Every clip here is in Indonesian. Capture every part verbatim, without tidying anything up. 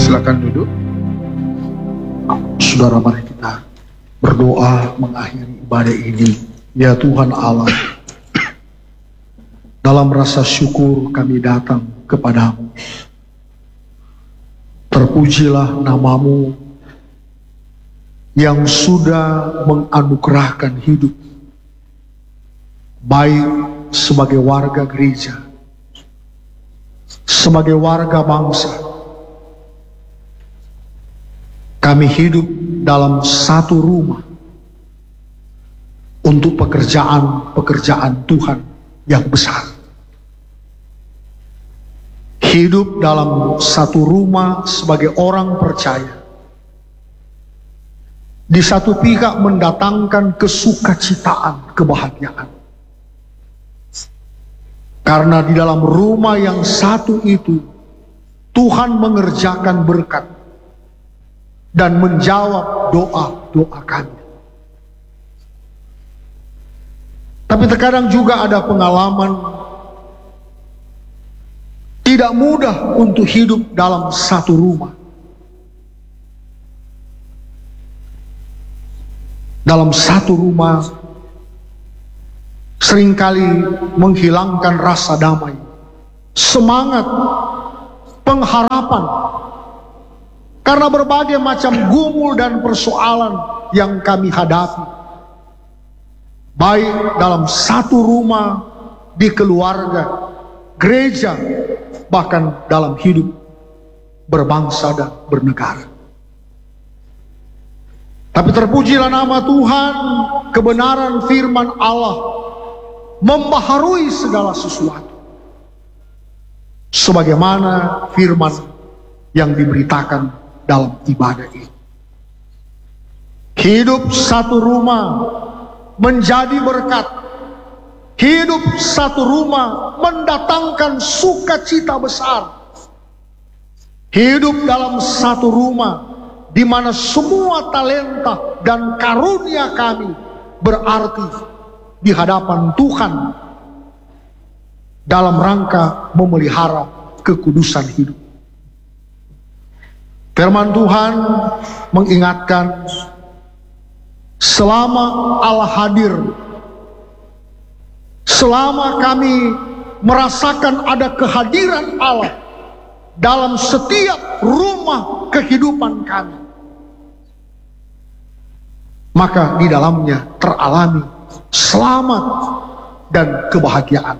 Silakan duduk. Saudara, mari kita berdoa mengakhiri ibadah ini. Ya Tuhan Allah, dalam rasa syukur kami datang kepadamu. Terpujilah namamu yang sudah menganugerahkan hidup, baik sebagai warga gereja, sebagai warga bangsa. Kami hidup dalam satu rumah untuk pekerjaan-pekerjaan Tuhan yang besar. Hidup dalam satu rumah sebagai orang percaya. Di satu pihak mendatangkan kesukacitaan, kebahagiaan. Karena di dalam rumah yang satu itu, Tuhan mengerjakan berkat dan menjawab doa-doa kami. Tapi terkadang juga ada pengalaman tidak mudah untuk hidup dalam satu rumah. Dalam satu rumah seringkali menghilangkan rasa damai, semangat, pengharapan, karena berbagai macam gumul dan persoalan yang kami hadapi, baik dalam satu rumah, di keluarga, gereja, bahkan dalam hidup berbangsa dan bernegara. Tapi terpujilah nama Tuhan, kebenaran firman Allah membaharui segala sesuatu. Sebagaimana firman yang diberitakan dalam ibadah ini. Hidup satu rumah menjadi berkat. Hidup satu rumah mendatangkan sukacita besar. Hidup dalam satu rumah di mana semua talenta dan karunia kami berarti di hadapan Tuhan dalam rangka memelihara kekudusan hidup. Firman Tuhan mengingatkan, selama Allah hadir, selama kami merasakan ada kehadiran Allah dalam setiap rumah kehidupan kami, maka di dalamnya teralami selamat dan kebahagiaan.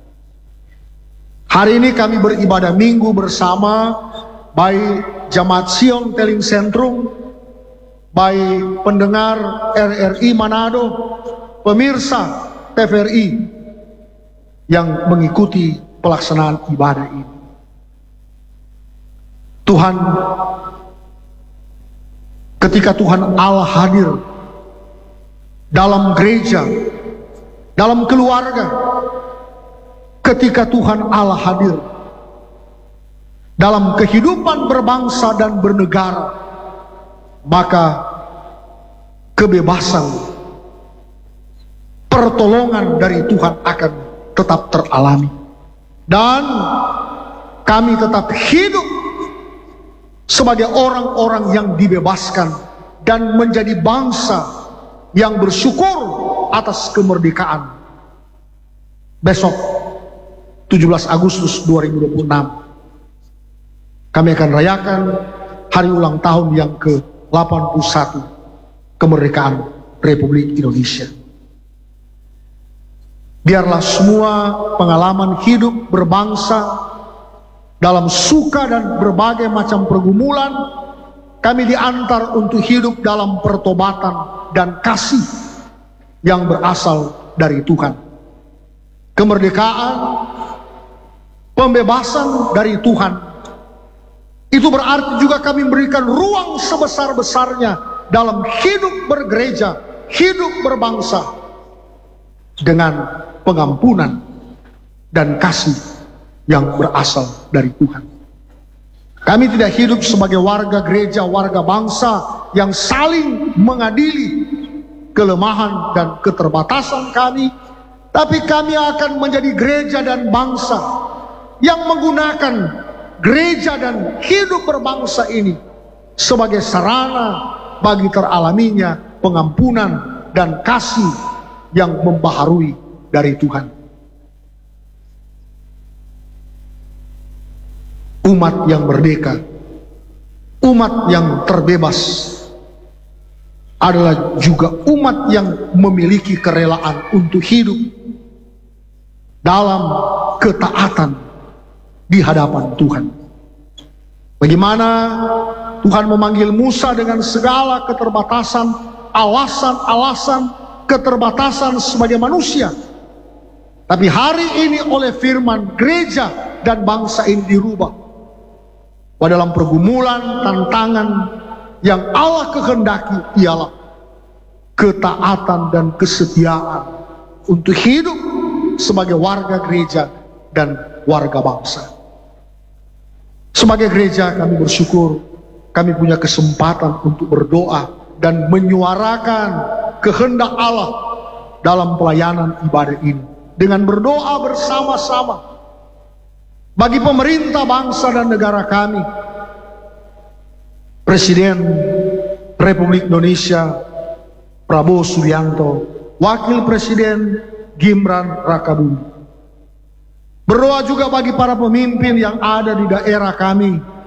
Hari ini kami beribadah minggu bersama, baik Jemaat Sion Teling Sentrum, baik pendengar R R I Manado, pemirsa T V R I yang mengikuti pelaksanaan ibadah ini. Tuhan, ketika Tuhan Allah hadir dalam gereja, dalam keluarga, ketika Tuhan Allah hadir dalam kehidupan berbangsa dan bernegara, maka kebebasan, pertolongan dari Tuhan akan tetap teralami. Dan kami tetap hidup sebagai orang-orang yang dibebaskan dan menjadi bangsa yang bersyukur atas kemerdekaan. Besok tujuh belas Agustus dua ribu dua puluh enam kami akan rayakan hari ulang tahun yang ke delapan puluh satu kemerdekaan Republik Indonesia. Biarlah semua pengalaman hidup berbangsa dalam suka dan berbagai macam pergumulan, kami diantar untuk hidup dalam pertobatan dan kasih yang berasal dari Tuhan. Kemerdekaan, pembebasan dari Tuhan, itu berarti juga kami memberikan ruang sebesar-besarnya dalam hidup bergereja, hidup berbangsa, dengan pengampunan dan kasih yang berasal dari Tuhan. Kami tidak hidup sebagai warga gereja, warga bangsa yang saling mengadili kelemahan dan keterbatasan kami, tapi kami akan menjadi gereja dan bangsa yang menggunakan gereja dan hidup berbangsa ini sebagai sarana bagi teralaminya pengampunan dan kasih yang membaharui dari Tuhan. Umat yang merdeka, umat yang terbebas adalah juga umat yang memiliki kerelaan untuk hidup dalam ketaatan di hadapan Tuhan. Bagaimana Tuhan memanggil Musa dengan segala keterbatasan, alasan-alasan keterbatasan sebagai manusia. Tapi hari ini oleh firman gereja dan bangsa ini dirubah. Bahwa dalam pergumulan, tantangan yang Allah kehendaki ialah ketaatan dan kesetiaan untuk hidup sebagai warga gereja dan warga bangsa. Sebagai gereja kami bersyukur kami punya kesempatan untuk berdoa dan menyuarakan kehendak Allah dalam pelayanan ibadah ini. Dengan berdoa bersama-sama bagi pemerintah bangsa dan negara kami, Presiden Republik Indonesia Prabowo Subianto, Wakil Presiden Gibran Rakabuming. Berdoa juga bagi para pemimpin yang ada di daerah kami,